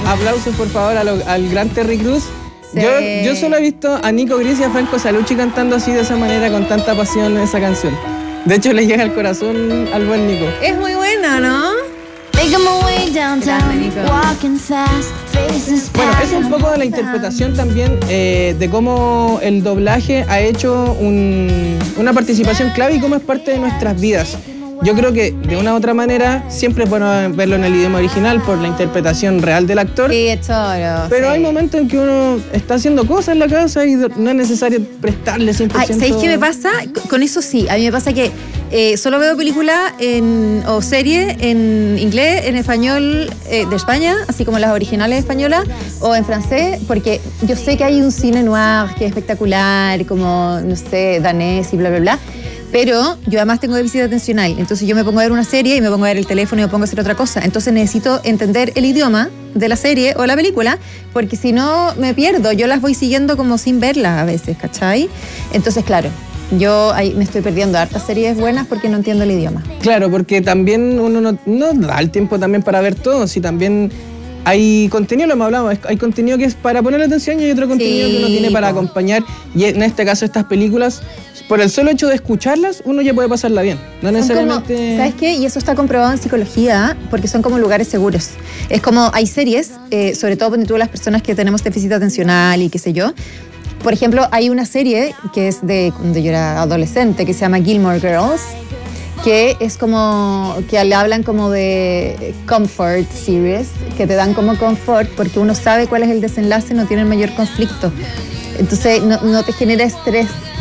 aplausos por favor al gran Terry Crews. Sí. Yo solo he visto a Nico Gris y a Franco Salucci cantando así de esa manera, con tanta pasión en esa canción. De hecho, le llega al corazón al buen Nico. Es muy buena, ¿no? Grande, Nico. Bueno, es un poco de la interpretación también de cómo el doblaje ha hecho una participación clave y cómo es parte de nuestras vidas. Yo creo que de una u otra manera siempre es bueno verlo en el idioma original por la interpretación real del actor. Sí, es choro. Pero sí. hay momentos en que uno está haciendo cosas en la casa y no es necesario prestarle 100%. Ay, ¿sabéis qué me pasa? Con eso sí, a mí me pasa que solo veo películas o series en inglés, en español de España, así como las originales españolas, o en francés, porque yo sé que hay un cine noir que es espectacular, como, no sé, danés y bla, bla, bla. Pero yo además tengo déficit atencional, entonces yo me pongo a ver una serie y me pongo a ver el teléfono y me pongo a hacer otra cosa. Entonces necesito entender el idioma de la serie o la película, porque si no me pierdo. Yo las voy siguiendo como sin verlas a veces, ¿cachai? Entonces, claro, yo ahí me estoy perdiendo hartas series buenas porque no entiendo el idioma. Claro, porque también uno no da el tiempo también para ver todo, si también hay contenido, lo hemos hablado, hay contenido que es para ponerle atención y hay otro contenido que uno tiene para acompañar, y en este caso estas películas, por el solo hecho de escucharlas, uno ya puede pasarla bien, no necesariamente... Como, ¿sabes qué? Y eso está comprobado en psicología, porque son como lugares seguros. Es como, hay series, sobre todo cuando tú las personas que tenemos déficit atencional y qué sé yo. Por ejemplo, hay una serie que es de cuando yo era adolescente, que se llama Gilmore Girls, que es como, que le hablan como de comfort series, que te dan como confort porque uno sabe cuál es el desenlace, no tiene el mayor conflicto. Entonces no te genera estrés.